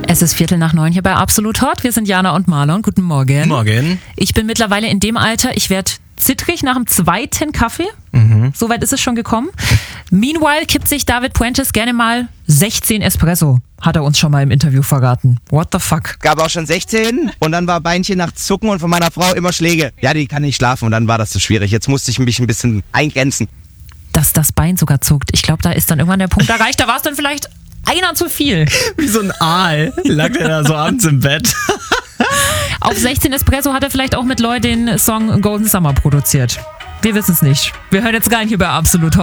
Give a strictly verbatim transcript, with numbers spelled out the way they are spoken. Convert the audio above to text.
Es ist Viertel nach neun hier bei Absolut Hot. Wir sind Jana und Marlon. Guten Morgen. Morgen. Ich bin mittlerweile in dem Alter, ich werde zittrig nach dem zweiten Kaffee. Mhm. Soweit ist es schon gekommen. Meanwhile kippt sich David Puentes gerne mal sechzehn Espresso. Hat er uns schon mal im Interview verraten. What the fuck? Gab auch schon sechzehn und dann war Beinchen nach Zucken und von meiner Frau immer Schläge. Ja, die kann nicht schlafen und dann war das so schwierig. Jetzt musste ich mich ein bisschen eingrenzen. Dass das Bein sogar zuckt. Ich glaube, da ist dann irgendwann der Punkt erreicht. Da war es dann vielleicht einer zu viel. Wie so ein Aal lag der da so abends im Bett. Auf sechzehn Espresso hat er vielleicht auch mit Lloyd den Song Golden Summer produziert. Wir wissen es nicht. Wir hören jetzt rein hier bei Absolut Hot.